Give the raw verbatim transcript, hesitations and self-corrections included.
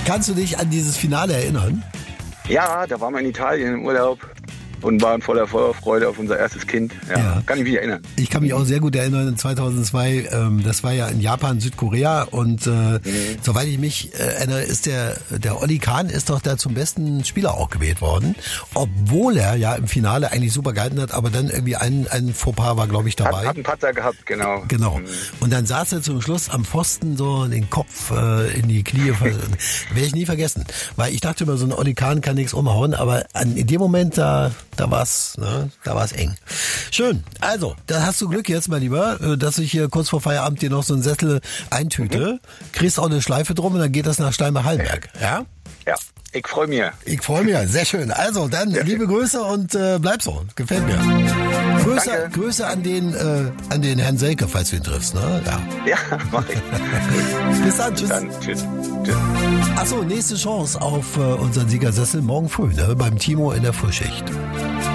Kannst du dich an dieses Finale erinnern? Ja, da waren wir in Italien im Urlaub und waren voller Vorfreude auf unser erstes Kind. Ja, ja. Kann ich mich erinnern. Ich kann mich auch sehr gut erinnern, in zweitausendzwei, ähm, das war ja in Japan, Südkorea und äh, mhm. soweit ich mich äh, erinnere, ist der, der Oli Kahn ist doch da zum besten Spieler auch gewählt worden, obwohl er ja im Finale eigentlich super gehalten hat, aber dann irgendwie ein, ein Fauxpas war, glaube ich, dabei. Hat, hat einen Patzer gehabt, genau. Genau. Und dann saß er zum Schluss am Pfosten so den Kopf äh, in die Knie. Werde ich nie vergessen. Weil ich dachte immer, so ein Oli Kahn kann nichts umhauen, aber an, in dem Moment, da da war's, ne, da war's eng. Schön. Also, da hast du Glück jetzt, mein Lieber, dass ich hier kurz vor Feierabend dir noch so einen Sessel eintüte. Mhm. Kriegst auch eine Schleife drum und dann geht das nach Steinbach-Hallenberg. Ja? Ja. Ich freue mich. Ich freue mich, sehr schön. Also, dann ja. liebe Grüße und äh, bleib so. Gefällt mir. Grüße, Grüße an den äh, an den Herrn Selke, falls du ihn triffst, ne? Ja, ja mach ich. Bis dann, tschüss. Dann, tschüss. Tschüss. Achso, nächste Chance auf äh, unseren Siegersessel morgen früh, ne? Beim Timo in der Frühschicht.